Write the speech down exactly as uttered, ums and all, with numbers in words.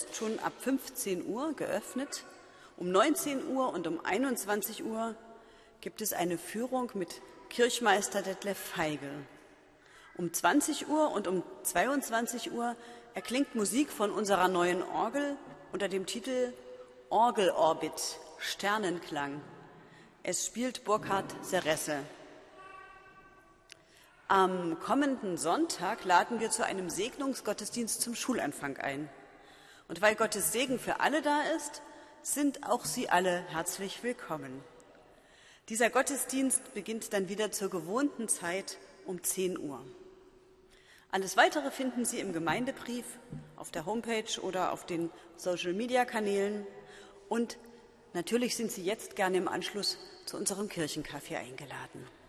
ist schon ab fünfzehn Uhr geöffnet. Um neunzehn Uhr und um einundzwanzig Uhr gibt es eine Führung mit Kirchmeister Detlef Feigl. Um zwanzig Uhr und um zweiundzwanzig Uhr erklingt Musik von unserer neuen Orgel unter dem Titel Orgelorbit, Sternenklang. Es spielt Burkhard Seresse. Am kommenden Sonntag laden wir zu einem Segnungsgottesdienst zum Schulanfang ein. Und weil Gottes Segen für alle da ist, sind auch Sie alle herzlich willkommen. Dieser Gottesdienst beginnt dann wieder zur gewohnten Zeit um zehn Uhr. Alles Weitere finden Sie im Gemeindebrief, auf der Homepage oder auf den Social-Media-Kanälen. Und natürlich sind Sie jetzt gerne im Anschluss zu unserem Kirchenkaffee eingeladen.